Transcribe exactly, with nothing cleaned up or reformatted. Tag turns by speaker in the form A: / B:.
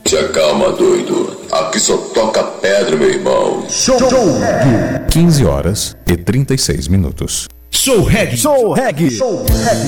A: Se acalma, doido. Aqui só toca pedra, meu irmão.
B: Show, show reggae.
C: quinze horas e trinta e seis minutos.
B: Show reggae. Show reggae. Show reggae.